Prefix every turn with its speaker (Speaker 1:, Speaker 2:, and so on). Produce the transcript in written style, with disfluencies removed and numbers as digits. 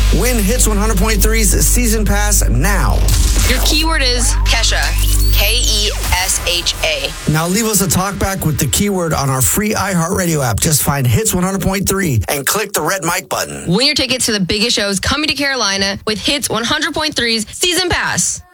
Speaker 1: Win Hits 100.3's season pass now.
Speaker 2: Your keyword is
Speaker 3: Kesha. Kesha.
Speaker 1: Now leave us a talkback with the keyword on our free iHeartRadio app. Just find Hits 100.3 and click the red mic button.
Speaker 2: Win your tickets to the biggest shows coming to Carolina with Hits 100.3's season pass.